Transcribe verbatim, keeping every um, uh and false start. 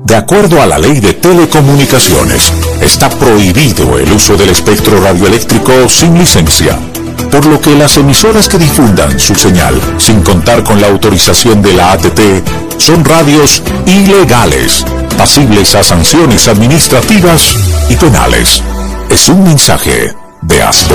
De acuerdo a la Ley de Telecomunicaciones, está prohibido el uso del espectro radioeléctrico sin licencia, por lo que las emisoras que difundan su señal sin contar con la autorización de la A T T son radios ilegales, pasibles a sanciones administrativas y penales. Es un mensaje de Aspo.